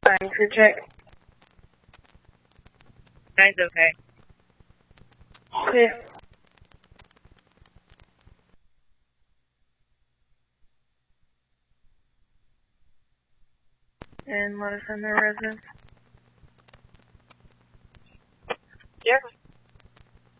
Crew check. Guy's okay. Clear. And let us in their residence. Sheriff